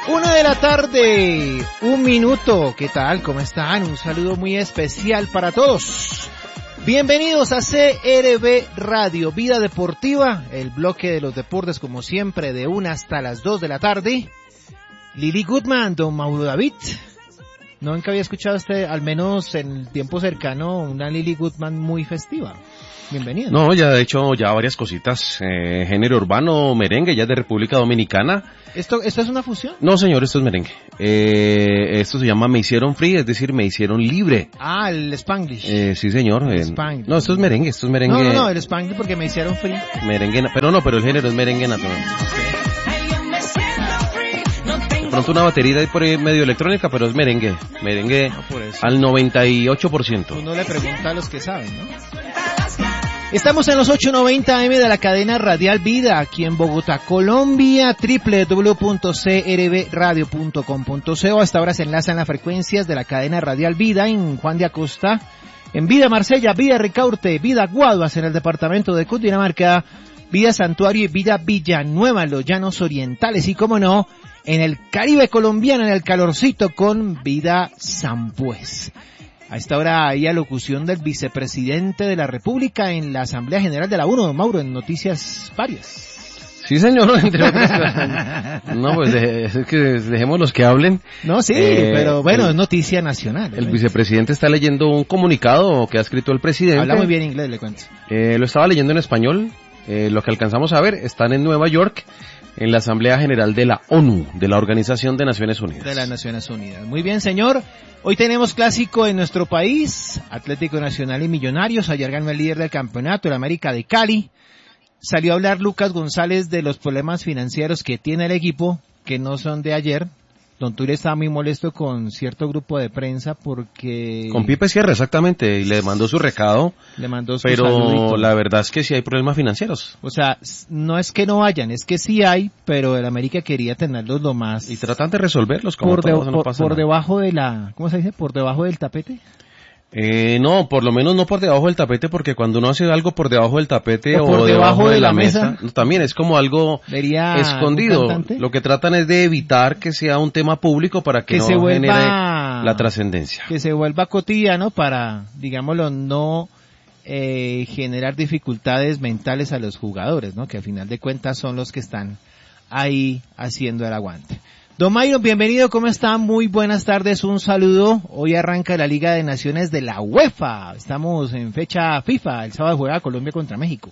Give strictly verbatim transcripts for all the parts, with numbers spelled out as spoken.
Una de la tarde, un minuto. ¿Qué tal? ¿Cómo están? Un saludo muy especial para todos. Bienvenidos a C R B Radio, Vida Deportiva, el bloque de los deportes como siempre de una hasta las dos de la tarde. Lili Goodman, don Mauro David. Nunca había escuchado usted, al menos en el tiempo cercano, una Lili Goodman muy festiva. Bienvenido. No, ya de hecho ya varias cositas, eh, género urbano, merengue, ya de República Dominicana. ¿Esto esto es una fusión? No señor, esto es merengue. Eh, esto se llama Me Hicieron Free, es decir, me hicieron libre. Ah, el Spanglish. Eh, sí señor. El eh, Spanglish. No, esto es merengue, esto es merengue. No, no, no, el Spanglish porque me hicieron free. Merengue, pero no, pero el género es merengue natural. De pronto una batería ahí por ahí medio electrónica, pero es merengue. Merengue No, por eso. al noventa y ocho por ciento. Uno le pregunta a los que saben, ¿no? Estamos en los ochocientos noventa eme de la cadena Radial Vida, aquí en Bogotá, Colombia, doble u doble u doble u punto c r b radio punto com punto co. Hasta ahora se enlazan las frecuencias de la cadena Radial Vida en Juan de Acosta, en Vida Marsella, Vida Ricaurte, Vida Guaduas en el departamento de Cundinamarca, Vida Santuario y Vida Villanueva en los Llanos Orientales y, como no, en el Caribe colombiano, en el calorcito con Vida Sampués. A esta hora hay alocución del vicepresidente de la República en la Asamblea General de la ONU, don Mauro, en noticias varias. Sí, señor, entre otras cosas. No, pues de, es que dejemos los que hablen. No, sí, Eh, pero bueno, el, es noticia nacional. El vicepresidente está leyendo un comunicado que ha escrito el presidente. Habla muy bien inglés, le cuento. Eh, lo estaba leyendo en español. Eh, lo que alcanzamos a ver, están en Nueva York, en la Asamblea General de la ONU, de la Organización de Naciones Unidas. De las Naciones Unidas. Muy bien, señor. Hoy tenemos clásico en nuestro país, Atlético Nacional y Millonarios. Ayer ganó el líder del campeonato, el América de Cali. Salió a hablar Lucas González de los problemas financieros que tiene el equipo, que no son de ayer. Don Ture estaba muy molesto con cierto grupo de prensa porque... Con Pipe Sierra, exactamente, y le mandó su recado. Le mandó su pero saludito. La verdad es que sí hay problemas financieros. O sea, no es que no hayan, es que sí hay, pero el América quería tenerlos lo más... Y tratan de resolverlos como por, de, todos, no por, pasa por nada. debajo de la... ¿Cómo se dice? Por debajo del tapete. Eh, no, por lo menos no por debajo del tapete, porque cuando uno hace algo por debajo del tapete o, o, por debajo, debajo de, de la, la mesa, mesa, también es como algo ¿vería escondido. un Lo que tratan es de evitar que sea un tema público para que, que no se vuelva, genere la trascendencia. Que se vuelva cotidiano para, digámoslo, no eh, generar dificultades mentales a los jugadores, ¿no? Que al final de cuentas son los que están ahí haciendo el aguante. Don Mayron, bienvenido, ¿cómo está? Muy buenas tardes, un saludo. Hoy arranca la Liga de Naciones de la UEFA. Estamos en fecha FIFA, el sábado juega Colombia contra México.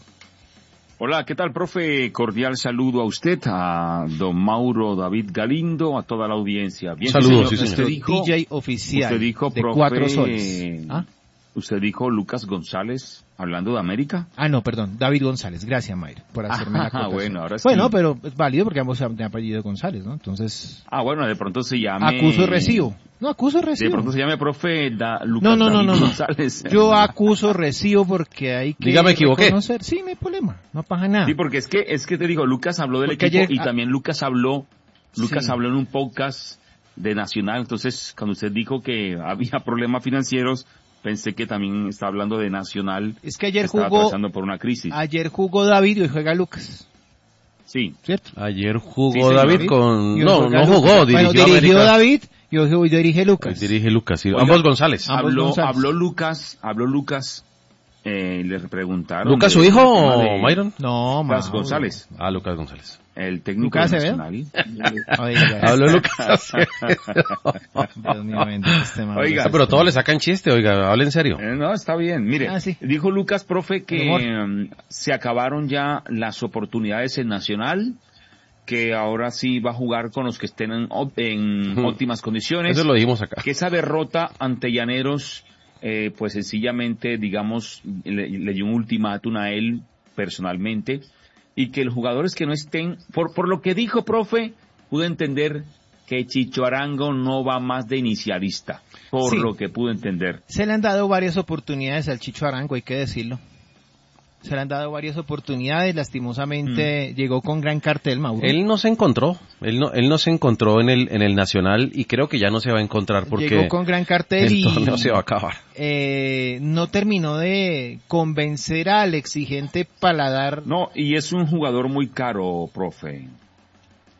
Hola, ¿qué tal, profe? Cordial saludo a usted, a don Mauro David Galindo, a toda la audiencia. Bien, saludos, sí, señor. sí, señor. Usted dijo, D J oficial usted dijo, de profe, cuatro soles. ¿Ah? Usted dijo Lucas González, hablando de América. Ah, no, perdón, David González. Gracias, Mayro, por hacerme Ah, la acotación. bueno, ahora sí. Bueno, pero es válido porque ambos de apellido González, ¿no? Entonces... Ah, bueno, de pronto se llame... Acuso y recibo. No, acuso y recibo. De pronto se llame profe da, Lucas no, no, no, David no, no. González. Yo acuso, recibo porque hay que... Dígame, equivoqué. reconocer. Sí, no hay problema, no pasa nada. Sí, porque es que, es que te digo, Lucas habló del Porque equipo ayer- y también Lucas habló, Lucas Sí. habló en un podcast de Nacional, entonces cuando usted dijo que había problemas financieros, pensé que también estaba hablando de Nacional. Es que ayer estaba jugó... pasando por una crisis. Ayer jugó David y hoy juega Lucas, Sí. ¿cierto? Ayer jugó Sí, señor. David con... Y hoy No, juega no Lucas. jugó, Bueno, dirigió dirigió América. David y hoy, hoy dirige Lucas. Hoy dirige Lucas, sí. Oiga, Ambos González. ambos Habló, González. habló Lucas, habló Lucas, eh, le preguntaron. ¿Lucas de- su hijo del o tema de Myron? No, Lucas Mauro. González, Ah, Lucas González. el técnico ¿Lucas de Acevedo? Nacional. Oiga, Habló Lucas. Dios mío, bendito este Mauro. Oiga, Ah, pero todos le sacan chiste, oiga, hable en serio. Eh, no, está bien. Mire, Ah, sí. dijo Lucas, profe, que Humor. um, se acabaron ya las oportunidades en Nacional, que ahora sí va a jugar con los que estén en, op- en Ujú. óptimas condiciones. Eso lo dijimos acá. Que esa derrota ante Llaneros, eh, pues sencillamente, digamos, le, le dio un ultimátum a él personalmente, y que los jugadores que no estén, por, por lo que dijo, profe, pude entender que Chicho Arango no va más de inicialista, por Sí. lo que pude entender. Se le han dado varias oportunidades al Chicho Arango, hay que decirlo. Se le han dado varias oportunidades, lastimosamente mm. llegó con gran cartel, Mauro. Él no se encontró, él no, él no se encontró en el, en el Nacional y creo que ya no se va a encontrar porque llegó con gran cartel el y torneo se va a acabar. Eh, no terminó de convencer al exigente paladar. No, y es un jugador muy caro, profe.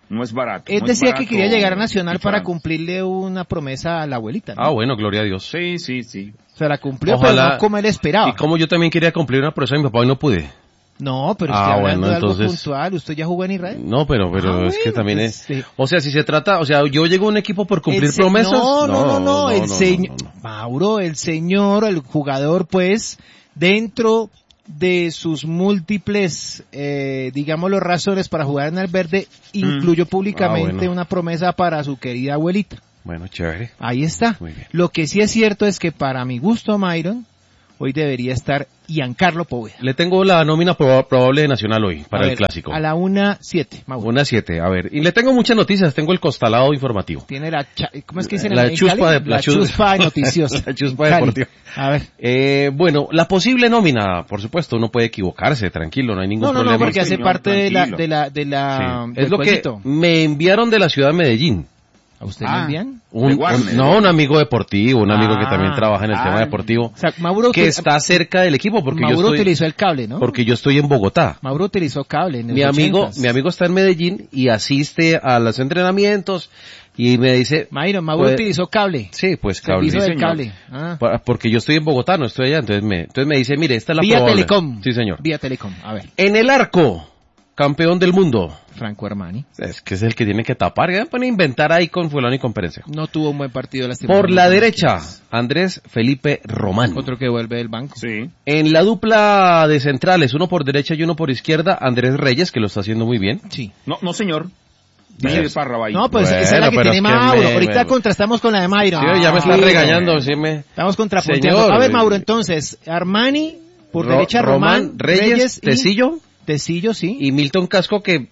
No es barato. Él no decía es barato, que quería llegar a Nacional para Frank. cumplirle una promesa a la abuelita, ¿no? Ah, bueno, gloria a Dios. Sí, sí, sí. Se la cumplió, Ojalá- pero no como él esperaba. Y como yo también quería cumplir una promesa de mi papá y no pude. No, pero Ah, estoy hablando bueno, de algo entonces- puntual. ¿Usted ya jugó en Israel? No, pero, pero Ah, es que bueno, también pues, es... sí. O sea, si se trata, o sea, yo llego a un equipo por cumplir El se- promesas. No, no, no, no, el no, señor, no, no. Mauro, el señor, el jugador, pues, dentro de sus múltiples, eh, digámoslo, razones para jugar en el verde, incluyó públicamente Ah, bueno. una promesa para su querida abuelita. Bueno, chévere. Ahí está. Muy bien. Lo que sí es cierto es que para mi gusto, Myron, hoy debería estar Giancarlo Poveda. Le tengo la nómina proba- probable de Nacional hoy, para A el ver, clásico. A la una siete, Mauro. Una siete, a ver. Y le tengo muchas noticias, tengo el costalado informativo. Tiene la, cha- ¿cómo es que dicen? La en chuspa Cali? de- la la chus- chuspa noticiosa. La chuspa En Cali. deportiva. A ver. Eh, bueno, la posible nómina, por supuesto, uno puede equivocarse, tranquilo, no hay ningún No, no, no, problema. porque hace señor, parte de la, tranquilo. de la, de la, Sí. del Es lo que cuentito. me enviaron de la ciudad de Medellín. ¿A usted Ah. le envían? Un, De Warner. un- no, un amigo deportivo, un amigo que Ah. también trabaja en el Ah. tema deportivo, O sea, Mauro, que util- está cerca del equipo, porque yo Mauro estoy, utilizó el cable, ¿no? porque yo estoy en Bogotá. Mauro utilizó cable en Mi los amigo, ochentas. mi amigo está en Medellín y asiste a los entrenamientos y me dice, Mauro, Mauro pues, utilizó cable. sí, pues cable. Servicio Sí, del señor. cable. Ah. Pa- Porque yo estoy en Bogotá, no estoy allá, entonces me, entonces me dice, mire, esta es la Vía probable. Telecom. Sí, señor. Vía Telecom. A ver, En el arco, campeón del mundo. Franco Armani. Es que es el que tiene que tapar, ya pone a inventar ahí con fulano y con Perencio. No tuvo un buen partido la Por la derecha, Andrés Felipe Román. Otro que vuelve del banco. Sí. En la dupla de centrales, uno por derecha y uno por izquierda, Andrés Reyes, que lo está haciendo muy bien. Sí. No, no señor. Pues- Dice Parra va ahí. No, pues Bueno, esa es la que pero tiene es que Mauro. me- Ahorita me- contrastamos con la de Mayron. Sí, ya me está Sí. regañando, sí me... Estamos contrapunteando. Señor, A ver, eh, Mauro, entonces, Armani, por Ro- derecha Román, Reyes, y Tecillo Tecillo, sí. y Milton Casco, que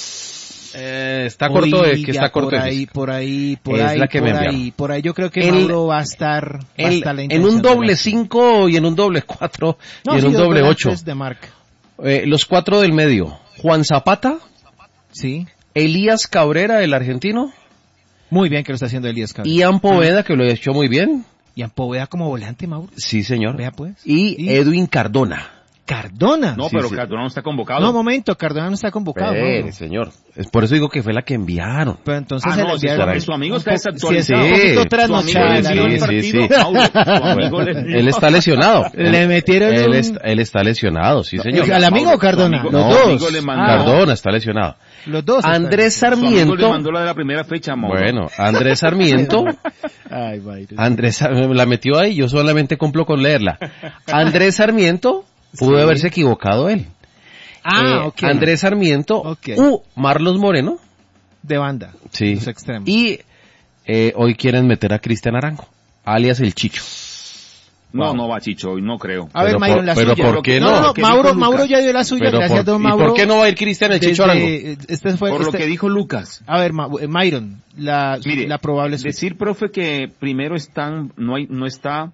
eh, está corto de, que Oiga, está corto por de ahí, físico. por ahí, por Es ahí, la que por me ahí, enviaron. por ahí. Yo creo que El- Mauro va a estar, va a En, estar la en intención un de doble la- cinco y en un doble cuatro No, y en sí, un dos doble ocho. volantes de marca. Eh, los cuatro del medio. Juan Zapata, Sí. Elías Cabrera, el argentino, Muy bien que lo está haciendo Elías Cabrera. Ian Poveda, que lo ha hecho muy bien. Y a Poveda como volante, Mauro. Sí, señor. Vea pues. Y, Y- Edwin Cardona. Cardona. No, Sí, pero sí. Cardona no está convocado. No, momento, Cardona no está convocado. Eh, Mauro. señor. Es por eso digo que fue la que enviaron. Pero entonces Ah, se no, le si enviaron su- su amigo está un poco- desactualizado. sí, está un Sí. poquito Su amigo trasnochada le la envió el niña. sí, partido. sí. Mauro, su amigo le envió. Él está lesionado. Le metieron él, un- está, él está lesionado, sí, señor. ¿Al amigo Mauro, o Cardona? su amigo- Los su dos. amigo le mandó- Ah. Cardona está lesionado. Los dos. están. Andrés Su amigo le Sarmiento. mandó la de la primera fecha, Mauro. Bueno, Andrés Sarmiento. Ay, Mayron. Andrés Sar- la metió ahí, yo solamente cumplo con leerla. Andrés Sarmiento pudo Sí. haberse equivocado él. Ah, Eh, ok. Andrés Sarmiento, Ok. u Marlos Moreno, De banda. sí, Los extremos. y eh, hoy quieren meter a Cristian Arango, alias el Chicho. No, Wow. no va Chicho, hoy no creo. A ver, Pero Mayron, por- la pero suya. ¿por qué no? no? No, ¿Qué Mauro, dijo Mauro Lucas? ya dio la suya, Pero gracias, por, don ¿y Mauro. por qué no va a ir Cristian el Chicho Arango? Desde- Este fue, Por lo este- que dijo Lucas. A ver, Ma- eh, Mayron, la, Mire, la probable suya. decir, profe, que primero están, no hay, no está,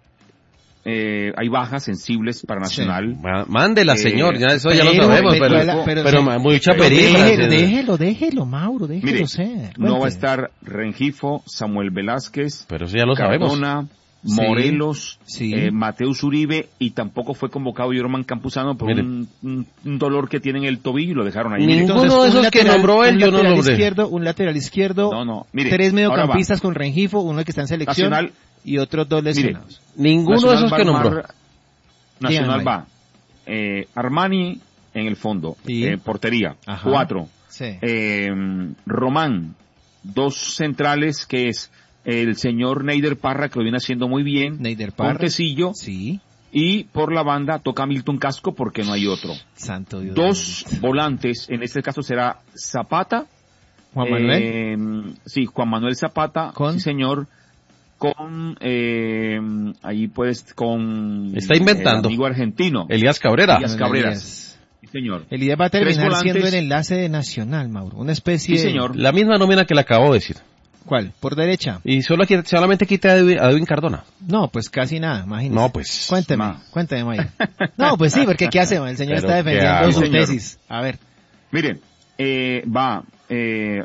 eh, hay bajas sensibles para Nacional. Ma- Mándela, Eh, señor, ya eso ya lo pero- sabemos, pero- pero, pero- pero sí. ma- mucha pero perilla. Déjelo, sí. déjelo, déjelo, Mauro, déjelo Mire, ser. no va a Cuente. estar Rengifo, Samuel Velázquez, Pero eso ya lo sabemos. Cardona, Sí, Morelos, sí. eh, Mateus Uribe, y tampoco fue convocado Yorman Campuzano por Mire. un, un- un dolor que tiene en el tobillo y lo dejaron ahí. Mire, Ninguno Entonces, de un esos que lateral- nombró él, un yo no lateral nombré. izquierdo, un lateral izquierdo, No, no, mire, tres ahora mediocampistas con Rengifo, uno que está en selección Nacional- y otros dos lesionados. Ninguno Nacional de esos va que a armar- nombró. Nacional Dígame. va. Eh, Armani en el fondo. Sí. Eh, portería. Ajá. Cuatro. Sí. Eh, Román. Dos centrales que es el señor Neider Parra, que lo viene haciendo muy bien. Neider Parra. Montecillo. Sí. Y por la banda toca Milton Casco porque no hay otro. Santo Dios. Dos bendito. volantes. En este caso será Zapata. Juan Manuel. Eh, sí, Juan Manuel Zapata. ¿Con? Sí, señor. Con, eh, ahí puedes, con... Está inventando. el amigo argentino. Elías Cabrera. Elías Manuel Cabreras. Elías. Sí, señor. El I D E va a terminar Tres volantes. siendo el enlace de Nacional, Mauro. Una especie Sí, de- señor. La misma nómina que le acabo de decir. ¿Cuál? ¿Por derecha? Y solo aquí- solamente quita a Edwin, a Edwin Cardona. No, pues casi nada, imagínese. No, pues. Cuénteme, Ma. cuénteme, Mayo. No, pues sí, porque ¿qué hace? El señor Pero está ¿qué defendiendo hago? su Señor. tesis. A ver. Miren, eh, va, eh,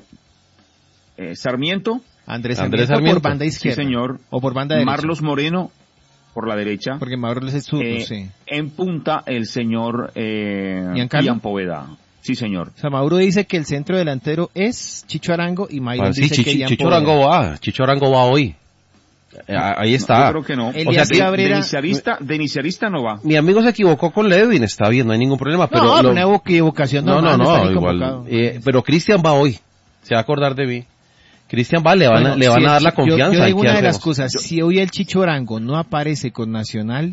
eh, Sarmiento, Andrés, Andrés Sarmiento Sarmiento. por banda sí izquierda. señor, O por banda derecha. Marlos Moreno por la derecha, Porque Mauro es zurdo, eh, sí. en punta el señor eh, Giancarlo. Ian Poveda. Sí, señor. O sea, Mauro dice que el centro delantero es Chicho Arango y Mayron Ah, sí, dice Chicho, que Ian Chicho Poder. Arango va, Chicho Arango va hoy. Eh, Ahí está. No, yo creo que no. Elías O sea, de, Cabrera- de inicialista, de inicialista no va. Mi amigo se equivocó con Ledwin, está bien, no hay ningún problema. Pero No, lo- una equivocación no, no, normal, no, está ni igual. convocado. eh, pero Cristian va hoy, se va a acordar de mí. Cristian va, le van, a- Bueno, le van si a dar el- la yo- confianza. Yo, ¿y digo qué una de las hacemos? cosas, si hoy el Chicho Arango no aparece con Nacional,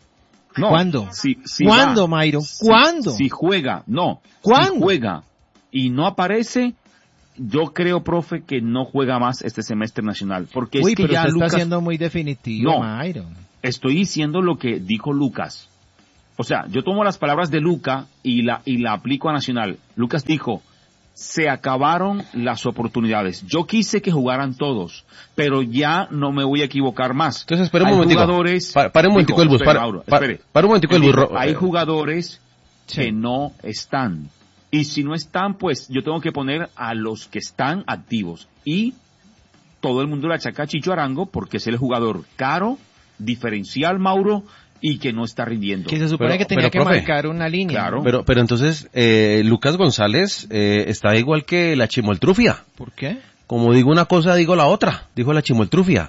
No. ¿cuándo? Si, si ¿Cuándo, va, Mayro? si- ¿Cuándo? Si juega, no. ¿Cuándo? Si juega y no aparece, yo creo, profe, que no juega más este semestre nacional. Porque Uy, es que pero ya usted Lucas... está siendo muy definitivo, No. Mayro. Estoy diciendo lo que dijo Lucas. O sea, yo tomo las palabras de Luca y la, y la aplico a Nacional. Lucas dijo, se acabaron las oportunidades. Yo quise que jugaran todos, pero ya no me voy a equivocar más. Entonces, espera un Hay momentico. jugadores... Pa- para un momentico el bus. Dijo, espere, Para, Mauro, pa- espere. para un momentico el Él bus. dijo, ro- hay eh, jugadores Sí. que no están. Y si no están, pues yo tengo que poner a los que están activos. Y todo el mundo le achaca a Chicho Arango porque es el jugador caro, diferencial, Mauro, y que no está rindiendo. Que se supone Pero- que tenía pero, que profe, marcar una línea. claro. ¿no? Pero, pero entonces, eh, Lucas González eh, está igual que la Chimoltrufia. ¿Por qué? Como digo una cosa, digo la otra, dijo la Chimoltrufia.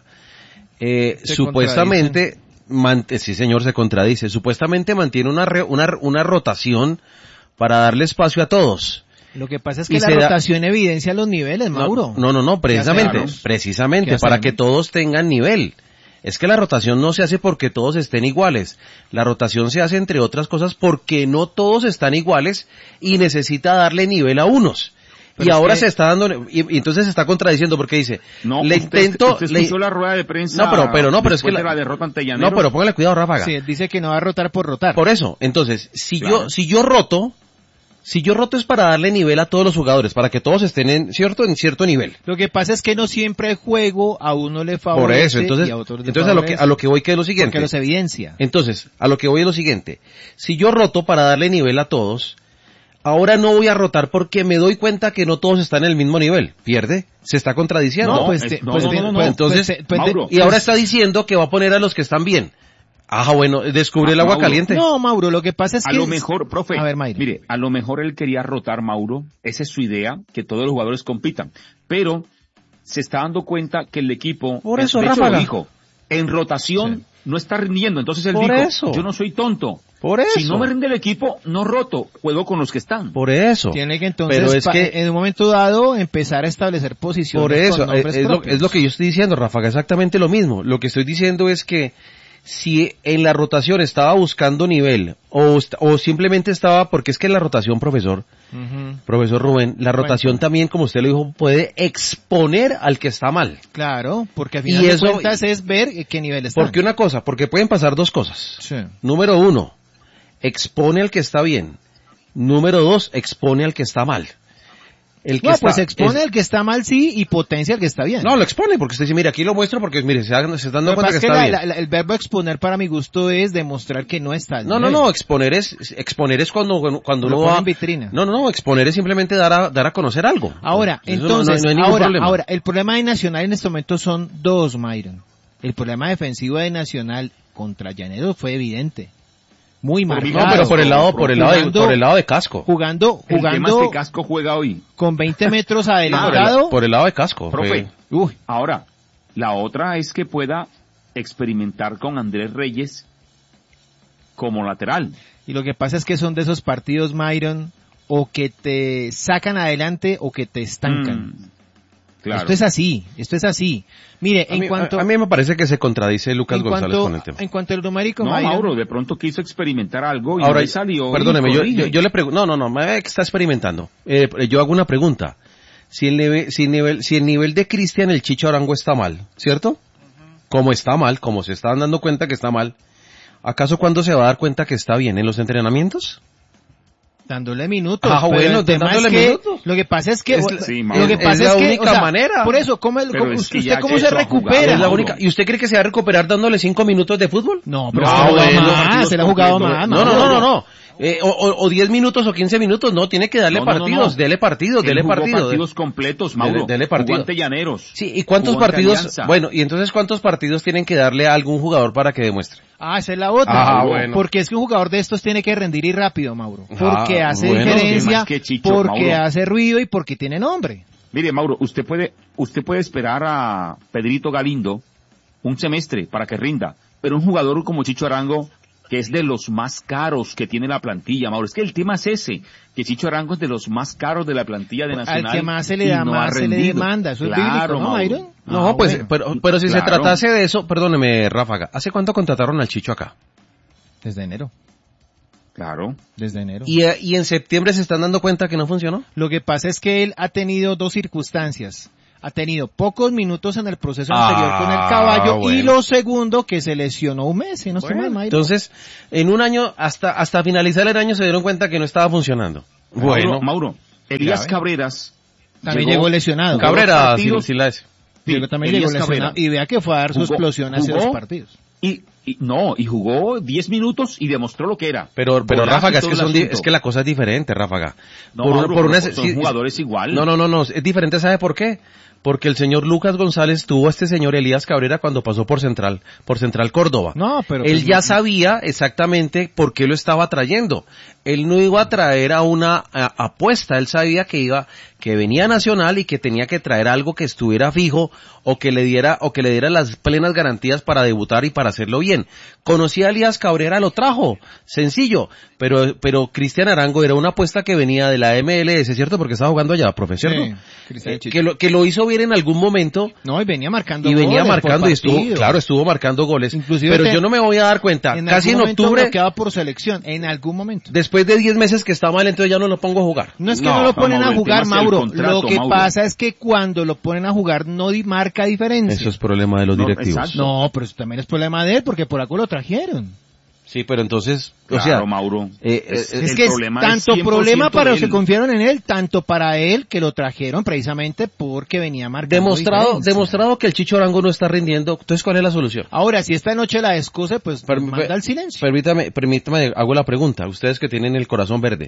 Eh, Se supuestamente, man- sí señor, se contradice, supuestamente mantiene una, re- una, una rotación para darle espacio a todos. Lo que pasa es Y que la se da- rotación evidencia los niveles, Mauro. No, no, no, precisamente, hacemos? precisamente, ¿Qué para hacemos? que todos tengan nivel. Es que la rotación no se hace porque todos estén iguales. La rotación se hace, entre otras cosas, porque no todos están iguales y necesita darle nivel a unos. Pero y es ahora que- se está dando, y, y entonces se está contradiciendo porque dice, No, le usted, intento, usted le- escuchó la rueda de prensa no, pero, pero no, pero es que después de la, la derrota ante Llaneros. no, pero póngale cuidado, Ráfaga. Sí, él dice que no va a rotar por rotar. Por eso, entonces, si Claro. yo, si yo roto, si yo roto es para darle nivel a todos los jugadores, para que todos estén en cierto, en cierto nivel. Lo que pasa es que no siempre el juego a uno le favorece Por eso, entonces, y a otros le entonces a lo que, favorece, a lo que voy que es lo siguiente. porque los evidencia. Entonces, a lo que voy es lo siguiente. Si yo roto para darle nivel a todos, ahora no voy a rotar porque me doy cuenta que no todos están en el mismo nivel. ¿Pierde? Se está contradiciendo. No, pues, es- te- no, pues no, te- no, no, pues- no. Entonces, pues te- pues te- Mauro, Y ahora pues- está diciendo que va a poner a los que están bien. Ah, bueno, descubre el Ah, agua Mauro. caliente. No, Mauro, lo que pasa es A que... lo mejor, profe, A ver, Mayra. mire, a lo mejor él quería rotar, Mauro, esa es su idea, que todos los jugadores compitan, pero se está dando cuenta que el equipo, Por de eso, hecho, Ráfaga. lo dijo, en rotación Sí. no está rindiendo, entonces él Por dijo, eso. yo no soy tonto, Por eso. si no me rinde el equipo, no roto, juego con los que están. Por eso. Tiene que entonces, Pero es pa- que, en un momento dado, empezar a establecer posiciones por eso, con nombres es, es lo, propios. es lo que yo estoy diciendo, Ráfaga, exactamente lo mismo. Lo que estoy diciendo es que si en la rotación estaba buscando nivel, o, est- o simplemente estaba, porque es que la rotación, profesor, Ujú. profesor Rubén, la rotación también, como usted lo dijo, puede exponer al que está mal. Claro, porque al Y final eso- de cuentas es ver eh, qué nivel está. Porque una cosa, porque pueden pasar dos cosas. Sí. Número uno, expone al que está bien. Número dos, expone al que está mal. El que No, está- pues expone es- al que está mal, sí, y potencia al que está bien. No, lo expone, porque usted dice, mire, aquí lo muestro porque, mire, se, dan- se están Lo dando que cuenta pasa que es está que bien. la- la- el verbo exponer para mi gusto es demostrar que no está al No, no, nivel. no, exponer es, exponer es cuando, cuando Lo uno pone va... en vitrina. No, no, no, exponer es simplemente dar a, dar a conocer algo. Ahora, Eso no- entonces, no, no hay ningún ahora, problema. ahora, el problema de Nacional en este momento son dos, Myron. El problema defensivo de Nacional contra Llaneros fue evidente. Muy Pero marcado. No, pero por el lado, por el lado, de, Jugando- por el lado de Casco. Jugando, El tema es jugando que Casco juega hoy. con veinte metros Por el, adelantado. por el lado de Casco. Profe, fue- Uy, ahora, la otra es que pueda experimentar con Andrés Reyes como lateral. y lo que pasa es que son de esos partidos, Myron, o que te sacan adelante o que te estancan. Mm, claro. Esto es así, esto es así. Mire, a, en mí, cuanto... a- a mí me parece que se contradice Lucas en González cuanto, con el tema. en cuanto al numérico, No, Myron, Mauro, de pronto quiso experimentar algo y Ahora, no le salió. y perdóneme, yo, corrige. yo, yo le pregunto, no, no, no, me ve que está experimentando. Eh, yo hago una pregunta. Si el nivel, si el nivel, si el nivel de Cristian el Chicho Arango está mal, ¿cierto? Como está mal, como se están dando cuenta que está mal, ¿acaso cuándo se va a dar cuenta que está bien? ¿En los entrenamientos? dándole minutos. Ah, pero bueno, el tema dándole es que, minutos. Lo que pasa es que, Es- lo sí, que Mauro. pasa es es, la que, única o sea, manera. por eso, ¿cómo, Pero cómo- es que usted ya cómo que se eso ha jugado, recupera? Es la Mauro. única. ¿Y usted cree que se va a recuperar dándole cinco minutos de fútbol? No, pero No, se la ha jugado bueno, más, partidos se la ha jugado completos. más. No, no, no, no, no. Eh, o, o, o diez minutos o quince minutos, no, tiene que darle No, no, no, partidos, no. dele partidos, Él dele jugó partidos. partidos completos, Mauro. Dele, dele partido. Jugó ante Llaneros. Sí, ¿y cuántos Jugó ante partidos? Alianza. Bueno, y entonces ¿cuántos partidos tienen que darle a algún jugador para que demuestre? Ah, esa es la otra. Ah, Mauro. bueno. Porque es que un jugador de estos tiene que rendir y rápido, Mauro. Porque Ah, hace bueno. diferencia, Más que Chicho, porque Mauro. hace ruido y porque tiene nombre. Mire, Mauro, usted puede, usted puede esperar a Pedrito Galindo un semestre para que rinda, pero un jugador como Chicho Arango, que es de los más caros que tiene la plantilla, Mauro, es que el tema es ese, que Chicho Arango es de los más caros de la plantilla de Nacional. Al que más se le y da, no ha más se le rendido. demanda. Eso Claro, es bíblico, ¿no, Mauro. Myron? No, Ah, pues, bueno. pero, pero si se Claro. tratase de eso, perdóneme, Ráfaga, ¿hace cuánto contrataron al Chicho acá? Desde enero. Claro. Desde enero. ¿Y, eh, y en septiembre se están dando cuenta que no funcionó? Lo que pasa es que él ha tenido dos circunstancias. Ha tenido pocos minutos en el proceso Ah, anterior con el caballo bueno. y lo segundo que se lesionó un mes, si no estoy mal, Myron. Entonces, en un año, hasta hasta finalizar el año se dieron cuenta que no estaba funcionando. Mauro, Mauro, Elías Ya ve. Cabreras También llegó lesionado. jugó Cabrera, dos sí, partidos. sí la es. Sí, Llegó- también Elías llegó lesionado. Cabrera. Y vea que fue a dar su Jugó- explosión hace jugó dos partidos. Y, y no, y jugó diez minutos y demostró lo que era. Pero, pero Golazo Ráfaga, y es que, todo el son di- asunto. es que la cosa es diferente, Ráfaga. No, Por- Mauro, por una- son sí, jugadores igual. No, no, no, no, es diferente, ¿sabe por qué? Porque el señor Lucas González tuvo a este señor Elías Cabrera cuando pasó por Central, por Central Córdoba. No, pero Él pues, ya no- sabía exactamente por qué lo estaba trayendo. Él no iba a traer a una a- apuesta, él sabía que iba, que venía Nacional y que tenía que traer algo que estuviera fijo o que le diera, o que le diera las plenas garantías para debutar y para hacerlo bien. Conocía a Elías Cabrera, lo trajo, sencillo, pero, pero Cristian Arango era una apuesta que venía de la M L S, ¿cierto? Porque estaba jugando allá, profe, ¿cierto? Sí, Cristian Eh, Chicho. que lo, que lo hizo bien en algún momento No, y venía marcando y venía goles marcando por y estuvo, partido. claro, estuvo marcando goles. Inclusive pero te- yo no me voy a dar cuenta, En casi en algún momento octubre, bloqueado por selección, en algún momento. después de diez meses que está mal, entonces ya no lo pongo a jugar. No es que No, no, lo ponen Mauro, a el jugar, tema es el Mauro. contrato, Lo que Mauro. pasa es que cuando lo ponen a jugar no di- marca diferencia. Eso es problema de los No, directivos. exacto. No, pero eso también es problema de él, porque por algo lo trajeron. Sí, pero entonces, Claro, o sea, Mauro. eh, Es- eh, Es el que es problema es tanto cien por problema ciento para los de que él. confiaron en él, tanto para él que lo trajeron precisamente porque venía marcando demostrado, diferencia. demostrado que el Chicho Arango no está rindiendo, entonces ¿cuál es la solución? Ahora, si esta noche la descose, pues Per- manda per- al silencio. Permítame, permítame, hago la pregunta, ustedes que tienen el corazón verde.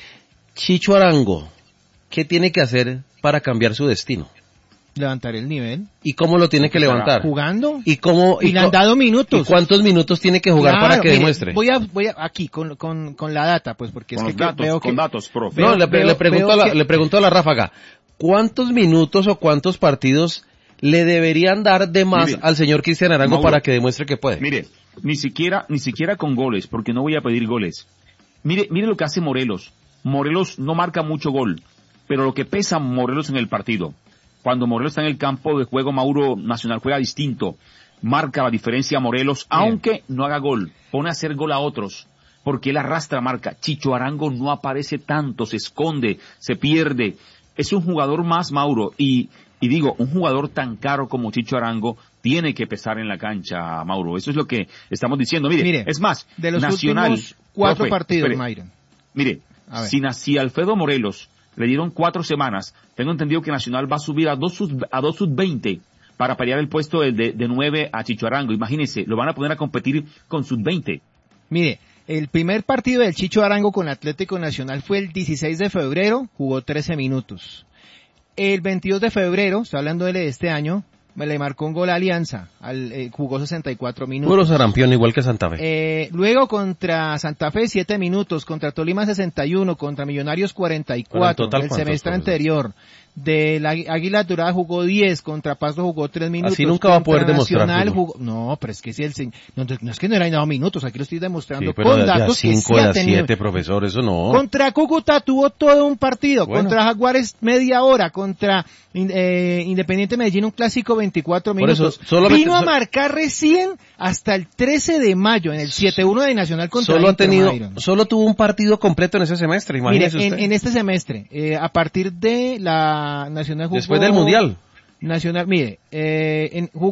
Chicho Arango, ¿qué tiene que hacer para cambiar su destino? Levantar el nivel. ¿Y cómo lo tiene que Estará levantar? Jugando. ¿Y cómo? Y le han co- dado minutos. ¿Y cuántos minutos tiene que jugar Claro, para que mire, demuestre? Voy a, voy a, aquí, con, con, con la data, pues, porque Con es los que datos, veo con que... datos, profe. No, veo- le, veo- le pregunto veo a la, que- le pregunto a la Ráfaga, ¿cuántos minutos o cuántos partidos le deberían dar de más Mire, al señor Cristian Arango Mauro, para que demuestre que puede? Mire, ni siquiera, ni siquiera con goles, porque no voy a pedir goles. Mire, mire lo que hace Morelos. Morelos no marca mucho gol, pero lo que pesa Morelos en el partido. Cuando Morelos está en el campo de juego, Mauro, Nacional juega distinto. Marca la diferencia a Morelos, Bien. aunque no haga gol. Pone a hacer gol a otros, porque él arrastra marca. Chicho Arango no aparece tanto, se esconde, se pierde. Es un jugador más, Mauro, y, y digo, un jugador tan caro como Chicho Arango tiene que pesar en la cancha, Mauro. Eso es lo que estamos diciendo. Mire, Mire, es más, de los Nacional, últimos cuatro profe, partidos, espere. Myron. Mire, A ver. si, na- si Alfredo Morelos le dieron cuatro semanas, tengo entendido que Nacional va a subir a dos sub, a dos sub veinte para pelear el puesto de, de, de nueve a Chicho Arango. Imagínense, lo van a poner a competir con sub veinte. Mire, el primer partido del Chicho Arango con Atlético Nacional fue el dieciséis de febrero, jugó trece minutos. El veintidós de febrero, estoy hablando de este año, me le marcó un gol a Alianza, al, eh, jugó sesenta y cuatro minutos. Puro sarampión, igual que Santa Fe. Eh, luego contra Santa Fe siete minutos, contra Tolima sesenta y uno, contra Millonarios cuarenta y Pero cuatro, en total, el ¿cuántos, semestre profesor? anterior. De la Águila Dorada jugó diez, contra Pasto jugó tres minutos. Así nunca va a poder contra demostrar Nacional fútbol. jugó, no, pero es que si el se- no, no es que no le han dado minutos, aquí lo estoy demostrando Sí, pero con de, de a datos que sí cinco, de ha a tenido. siete, profesor, eso no. Contra Cúcuta tuvo todo un partido, Bueno. contra Jaguares media hora, contra eh, Independiente Medellín un clásico veinticuatro Por eso, minutos. solamente- Vino a so- marcar recién hasta el trece de mayo en el siete uno de Nacional contra Solo ha Inter tenido, Myron. solo tuvo un partido completo en ese semestre, Mire, imagínese en, usted. en este semestre, eh, a partir de la Nacional jugó... Después del Mundial. Nacional, mire, eh, en- jugó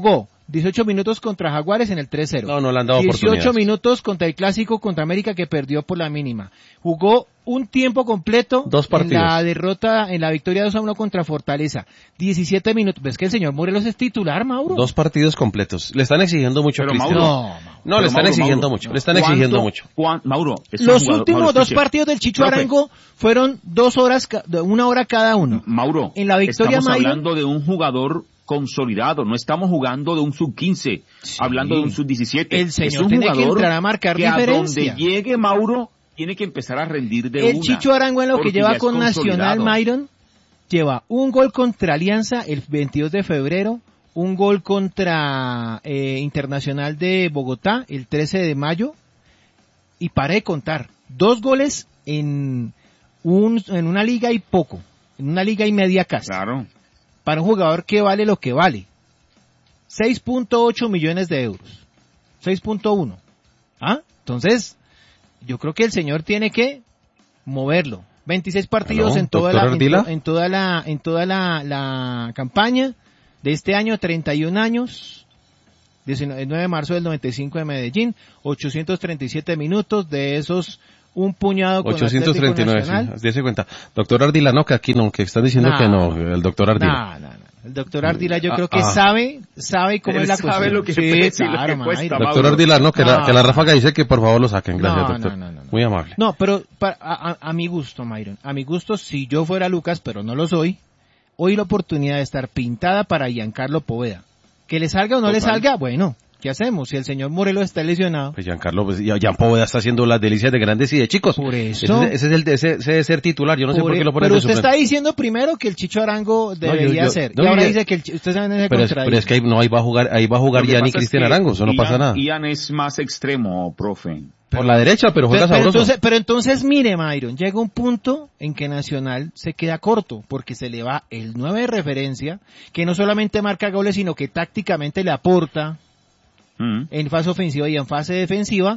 dieciocho minutos contra Jaguares en el tres cero. No, no le han dado dieciocho oportunidades. minutos contra el clásico contra América que perdió por la mínima. Jugó un tiempo completo Dos partidos. en la derrota, en la victoria dos a uno contra Fortaleza. diecisiete minutos. ¿Ves que el señor Morelos es titular, Mauro? Dos partidos completos. Le están exigiendo mucho a Pero, Cristian. Mauro, No, Mauro. No, Pero, le están Mauro, exigiendo Mauro, mucho. Le están ¿cuánto- exigiendo mucho. cuán- Mauro, es un Los jugador- últimos Mauro, dos escuche. partidos del Chicho Profe, Arango fueron dos horas, ca- de una hora cada uno. Mauro, En la victoria, estamos Mayron- hablando de un jugador consolidado, no estamos jugando de un sub quince, Sí. hablando de un sub diecisiete. El señor es un tiene que jugador entrar a marcar que diferencia. a donde llegue Mauro, tiene que empezar a rendir de El una. Chicho Arango en lo que porque lleva ya es con Nacional, consolidado. Mayron, lleva un gol contra Alianza el veintidós de febrero, un gol contra eh, Internacional de Bogotá el trece de mayo, y paré de contar, dos goles en, un, en una liga y poco, en una liga y media casi, Claro. para un jugador que vale lo que vale, seis punto ocho millones de euros, seis punto uno. ¿Ah? Entonces, yo creo que el señor tiene que moverlo. veintiséis partidos Aló, en toda doctor la en, Ardila. to- en toda la en toda la, la campaña de este año, treinta y un años, diecinueve, nueve de marzo del noventa y cinco de Medellín, ochocientos treinta y siete minutos, de esos un puñado con ochocientos treinta y nueve, Atlético Nacional. sí, dése cuenta. Doctor Ardila, no, que aquí no, que están diciendo No. que no, el doctor Ardila. No, no, no. El doctor Ardila yo Ah, creo que ah. sabe, sabe cómo Él es la sabe cuestión. lo que sí, pesa y lo claro, que cuesta, Mayra. Doctor Mauro. Ardila, no, que, la, No. que la ráfaga dice que por favor lo saquen. Gracias, No, doctor. no, no, no, no. Muy amable. No, pero para, a, a- a mi gusto, Myron, a mi gusto, si yo fuera Lucas, pero no lo soy, hoy la oportunidad de estar pintada para Giancarlo Poveda. Que le salga o no le Total. salga, bueno, ¿qué hacemos? Si el señor Morelos está lesionado, Pues Giancarlo, pues, ya, Jean Poveda está haciendo las delicias de grandes y de chicos. por eso... Ese, ese es el, ese, ese debe ser titular, yo no sé por qué lo ponen pero de usted suplente. está diciendo primero que el Chicho Arango debería yo- yo- ser. no, y ahora yo- dice que el, Chi- usted sabe en ese Pero es, contradice. pero es que ahí, no, ahí va a jugar, ahí va a jugar Lo que Gianni pasa es Cristian que Arango, eso no Ian- pasa nada. Ian es más extremo, profe. Por la derecha, pero juega Pero, pero sabroso. entonces, pero entonces, mire, Myron, llega un punto en que Nacional se queda corto, porque se le va el nueve de referencia, que no solamente marca goles, sino que tácticamente le aporta Mm. en fase ofensiva y en fase defensiva,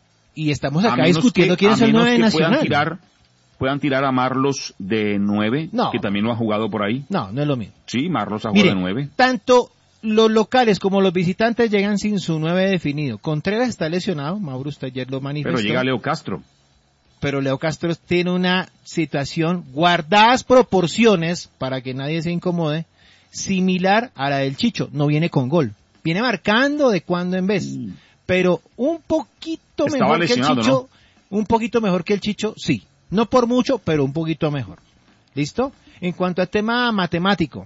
y estamos A acá menos discutiendo que- quién a es el menos nueve de que Nacional. Puedan tirar, puedan tirar a Marlos de nueve, No. que también lo ha jugado por ahí. No, no es lo mismo. Sí, Marlos ha Mire, jugado de nueve. tanto los locales como los visitantes llegan sin su nueve definido. Contreras está lesionado, Mauro, usted ayer lo manifestó. Pero llega Leo Castro. pero Leo Castro tiene una situación, guardadas proporciones, para que nadie se incomode, similar a la del Chicho. No viene con gol. Viene marcando de cuando en vez. Pero un poquito Estaba mejor lesionado, que el Chicho. Un poquito mejor que el Chicho, sí. No por mucho, pero un poquito mejor. ¿Listo? En cuanto al tema matemático,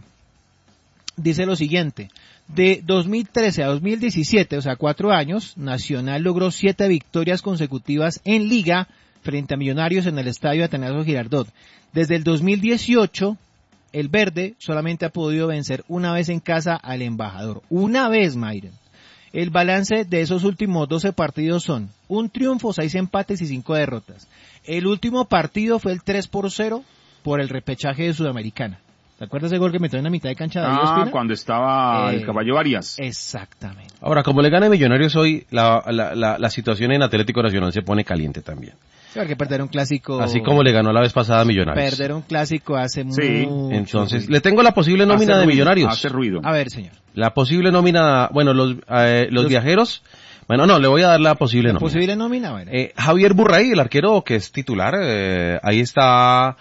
dice lo siguiente. De dos mil trece a dos mil diecisiete, o sea, cuatro años, Nacional logró siete victorias consecutivas en Liga frente a Millonarios en el estadio Atanasio Girardot. Desde el dos mil dieciocho, el verde solamente ha podido vencer una vez en casa al Embajador. Una vez, Mayren. El balance de esos últimos doce partidos son un triunfo, seis empates y cinco derrotas. El último partido fue el tres por cero por el repechaje de Sudamericana. ¿Te acuerdas del gol que metió en la mitad de cancha de David Ah, Ospina? cuando estaba Eh, el Caballo Arias. Exactamente. Ahora, como le gana Millonarios hoy, la, la, la, la situación en Atlético Nacional se pone caliente también. Sí, porque perder un clásico... Así como le ganó la vez pasada a Millonarios. Perder un clásico hace Sí, mucho... Entonces, le tengo la posible nómina Hace de ruido, Millonarios. Hace ruido. A ver, señor. La posible nómina, bueno, los, eh, los Los- viajeros, bueno, no, le voy a dar la posible ¿La nómina. posible nómina? Bueno. Eh, Javier Burray, el arquero que es titular, eh, ahí está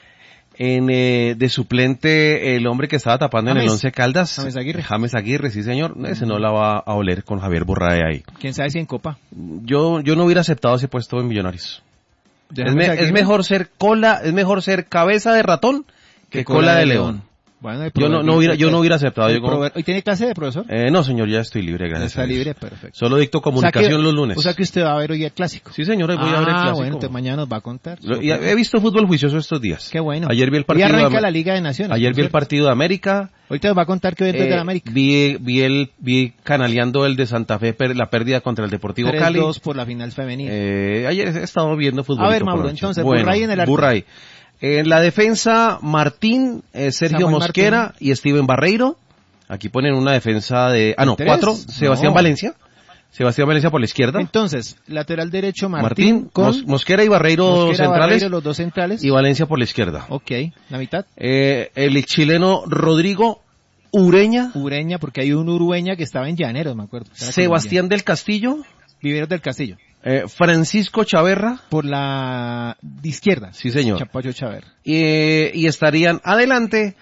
en eh, de suplente el hombre que estaba tapando en el James. Once Caldas. James Aguirre. James Aguirre, sí señor. Ese no la va a oler con Javier Burray ahí. ¿Quién sabe si en Copa? Yo, yo no hubiera aceptado ese puesto en Millonarios. Es, James me- Aguirre. es mejor ser cola, es mejor ser cabeza de ratón que cola de león. Bueno, el Yo no, no proverbio- hubiera, yo no hubiera aceptado. el Yo como- prover- ¿Hoy tiene clase de profesor? eh, no señor, ya estoy libre, gracias Está a Dios. libre, perfecto. Solo dicto comunicación O sea que- los lunes. O sea que usted va a ver hoy el clásico. Sí señor, hoy voy a ver el Ah, clásico. bueno, entonces mañana nos va a contar. Lo- y he visto fútbol juicioso estos días. Qué bueno. Ayer vi el Hoy partido arranca de, la Liga de Naciones. ayer por vi el cierto. partido de América. Hoy te nos va a contar que hoy entonces eh, de la América. vi, vi el, vi canaleando el de Santa Fe, per- la pérdida contra el Deportivo tres Cali. dos por la final femenina. Eh, ayer he estado viendo fútbol. A ver, Mauro, entonces, bueno, Burray en el arco. Burray. En la defensa, Martín, eh, Sergio Samuel Mosquera Martín. y Steven Barreiro. Aquí ponen una defensa de, ah no, ¿Tres? cuatro, Sebastián No. Valencia. Sebastián Valencia por la izquierda. Entonces, lateral derecho Martín, Martín, con Mos- Mosquera y Barreiro Mosquera, centrales Barreiro, los dos centrales. y Valencia por la izquierda. Ok, la mitad. Eh, el chileno Rodrigo Ureña. Ureña, porque hay un Urueña que estaba en Llaneros, me acuerdo. Sebastián del Castillo. Viveros del Castillo. Eh, Francisco Chaverra. Por la de izquierda. Sí, señor. Chapayo Chaverra. Eh, y estarían adelante